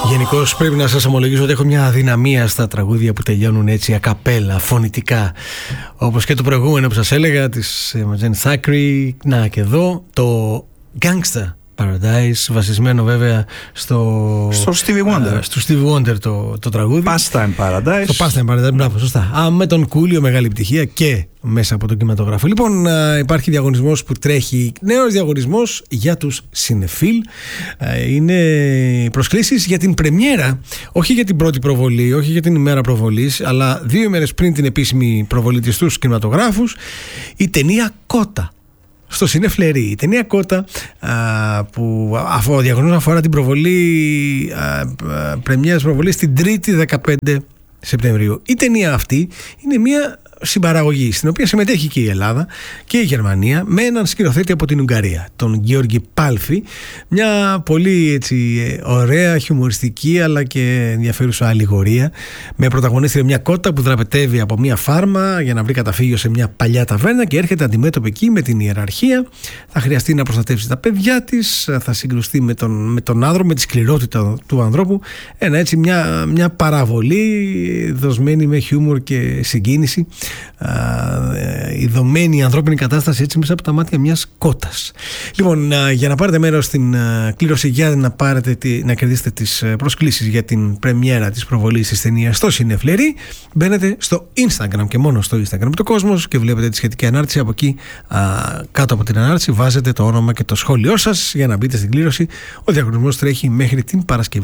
Γενικώς πρέπει να σας ομολογήσω ότι έχω μια αδυναμία στα τραγούδια που τελειώνουν έτσι ακαπέλα, φωνητικά. Όπως και το προηγούμενο που σας έλεγα της Imogen Thackeray. Να και εδώ το Gangsta Paradise, βασισμένο βέβαια στο Stevie Wonder. Στο Stevie Wonder το τραγούδι. Pastime Paradise. Το Pastime Paradise, μπράβο, σωστά. Με τον Κούλιο, μεγάλη επιτυχία και μέσα από τον κινηματογράφο. Λοιπόν, υπάρχει διαγωνισμός που τρέχει, νέος διαγωνισμός για τους συνεφίλ. Είναι προσκλήσεις για την πρεμιέρα, όχι για την πρώτη προβολή, όχι για την ημέρα προβολής, αλλά 2 ημέρες πριν την επίσημη προβολή της στους κινηματογράφους, η ταινία Κότα. Στο Σινεφλερί, η ταινία Κότα, που ο διαγωνισμός αφορά την προβολή, πρεμιέρας προβολής την 3η 15 Σεπτεμβρίου. Η ταινία αυτή είναι μια συμπαραγωγή στην οποία συμμετέχει και η Ελλάδα και η Γερμανία με έναν σκηνοθέτη από την Ουγγαρία, τον Γιώργη Πάλφη. Μια πολύ έτσι ωραία, χιουμοριστική αλλά και ενδιαφέρουσα αλληγορία, με πρωταγωνίστρια μια κότα που δραπετεύει από μια φάρμα για να βρει καταφύγιο σε μια παλιά ταβέρνα και έρχεται αντιμέτωπη εκεί με την ιεραρχία. Θα χρειαστεί να προστατεύσει τα παιδιά της, θα συγκρουστεί με τον άνδρο, με τη σκληρότητα του ανθρώπου. Έτσι μια παραβολή δοσμένη με χιούμορ και συγκίνηση, ειδωμένη η ανθρώπινη κατάσταση έτσι μέσα από τα μάτια μιας κότας. Λοιπόν, για να πάρετε μέρος στην κλήρωση, για να κερδίσετε τις προσκλήσεις για την πρεμιέρα της προβολής της ταινίας στο Σινεφλερί, μπαίνετε στο Instagram και μόνο στο Instagram του Κόσμος και βλέπετε τη σχετική ανάρτηση. Από εκεί, κάτω από την ανάρτηση, βάζετε το όνομα και το σχόλιο σας για να μπείτε στην κλήρωση. Ο διαγωνισμός τρέχει μέχρι την Παρασκευή